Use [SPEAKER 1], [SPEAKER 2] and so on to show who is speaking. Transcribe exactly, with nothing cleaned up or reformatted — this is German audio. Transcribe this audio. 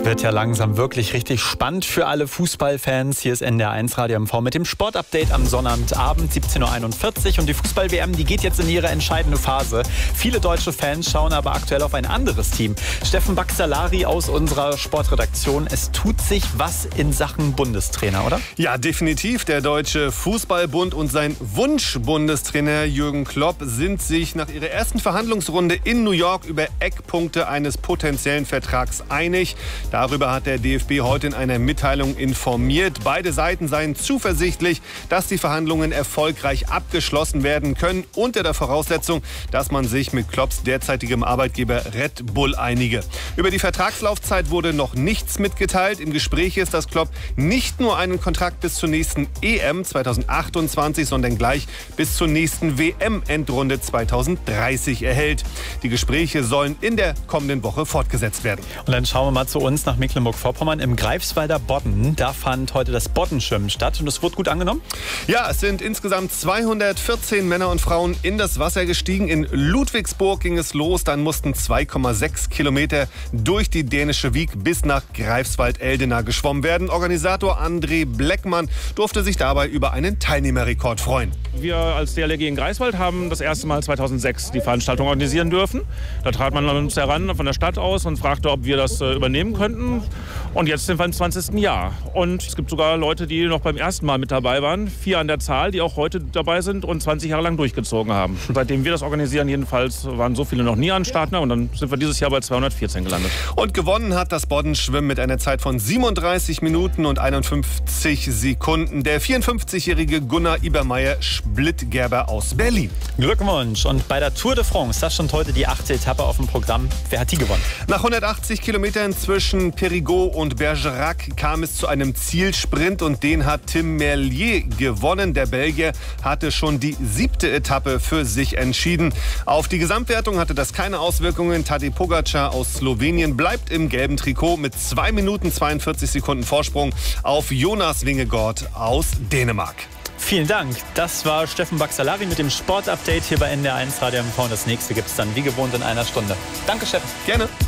[SPEAKER 1] Wird ja langsam wirklich richtig spannend für alle Fußballfans. Hier ist N D R eins Radio M V mit dem Sportupdate am Sonnabendabend siebzehn Uhr einundvierzig. Und die Fußball-W M, die geht jetzt in ihre entscheidende Phase. Viele deutsche Fans schauen aber aktuell auf ein anderes Team. Steffen Baxalari aus unserer Sportredaktion. Es tut sich was in Sachen Bundestrainer, oder?
[SPEAKER 2] Ja, definitiv. Der Deutsche Fußballbund und sein Wunsch-Bundestrainer Jürgen Klopp sind sich nach ihrer ersten Verhandlungsrunde in New York über Eckpunkte eines potenziellen Vertrags einig. Darüber hat der D F B heute in einer Mitteilung informiert. Beide Seiten seien zuversichtlich, dass die Verhandlungen erfolgreich abgeschlossen werden können, unter der Voraussetzung, dass man sich mit Klopps derzeitigem Arbeitgeber Red Bull einige. Über die Vertragslaufzeit wurde noch nichts mitgeteilt. Im Gespräch ist, dass Klopp nicht nur einen Kontrakt bis zur nächsten E M zweitausendachtundzwanzig, sondern gleich bis zur nächsten W M-Endrunde zweitausenddreißig erhält. Die Gespräche sollen in der kommenden Woche fortgesetzt werden.
[SPEAKER 1] Und dann schauen wir mal zu uns nach Mecklenburg-Vorpommern. Im Greifswalder Bodden, da fand heute das Boddenschwimmen statt und es wurde gut angenommen?
[SPEAKER 2] Ja, es sind insgesamt zweihundertvierzehn Männer und Frauen in das Wasser gestiegen. In Ludwigsburg ging es los, dann mussten zwei Komma sechs Kilometer durch die dänische Wiek bis nach Greifswald-Eldena geschwommen werden. Organisator André Bleckmann durfte sich dabei über einen Teilnehmerrekord freuen.
[SPEAKER 3] Wir als D L R G in Greifswald haben das erste Mal zweitausendsechs die Veranstaltung organisieren dürfen. Da trat man an uns heran von der Stadt aus und fragte, ob wir das äh, übernehmen könnten. Und jetzt sind wir im zwanzigsten Jahr. Und es gibt sogar Leute, die noch beim ersten Mal mit dabei waren. Vier an der Zahl, die auch heute dabei sind und zwanzig Jahre lang durchgezogen haben. Seitdem wir das organisieren, jedenfalls waren so viele noch nie an Start. Und dann sind wir dieses Jahr bei zweihundertvierzehn gelandet.
[SPEAKER 2] Und gewonnen hat das Boddenschwimmen mit einer Zeit von siebenunddreißig Minuten und einundfünfzig Sekunden. Der vierundfünfzigjährige Gunnar Ibermeier Splittgerber aus Berlin.
[SPEAKER 1] Glückwunsch. Und bei der Tour de France, das stand heute die achte Etappe auf dem Programm. Wer hat die gewonnen?
[SPEAKER 2] Nach hundertachtzig Kilometern zwischen Périgueux und Bergerac kam es zu einem Zielsprint und den hat Tim Merlier gewonnen. Der Belgier hatte schon die siebte Etappe für sich entschieden. Auf die Gesamtwertung hatte das keine Auswirkungen. Tadej Pogačar aus Slowenien bleibt im gelben Trikot mit zwei Minuten zweiundvierzig Sekunden Vorsprung auf Jonas Vingegaard aus Dänemark.
[SPEAKER 1] Vielen Dank. Das war Steffen Baxalari mit dem Sportupdate hier bei N D R eins Radio M V. Und das nächste gibt es dann wie gewohnt in einer Stunde. Danke, Steffen.
[SPEAKER 2] Gerne.